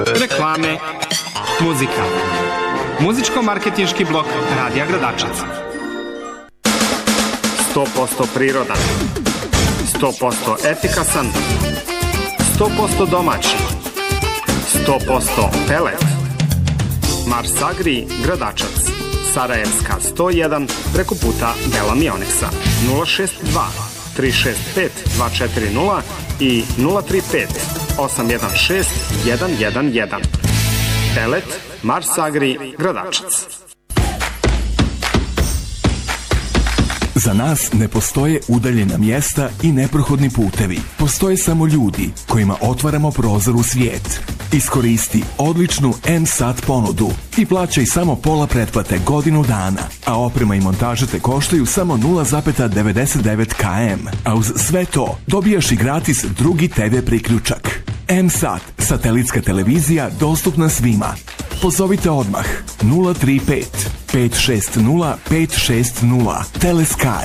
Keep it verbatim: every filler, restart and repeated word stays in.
Reklame. Muzika. Muzičko-marketinški blok Radija Gradačac. sto posto prirodan, sto posto efikasan, sto posto domaći, sto posto pelet. Mars Agri Gradačac, Sarajevska sto jedan, preko puta Bela Mioneksa. Nula šest dva tri šest pet dva četiri nula i nula tri pet osam jedan šest jedan jedan jedan. Pelet Mars Agri Gradačac. Za nas ne postoje udaljena mjesta i neprohodni putevi. Postoje samo ljudi kojima otvaramo prozor u svijet. Iskoristi odličnu M-Sat ponudu i plaćaj samo pola pretplate godinu dana, a oprema i montaža te koštaju samo nula zarez devedeset devet kilometara. A uz sve to dobijaš i gratis drugi te ve priključak. M-Sat, satelitska televizija dostupna svima. Pozovite odmah nula tri pet pet šest nula pet šest nula. Telesky.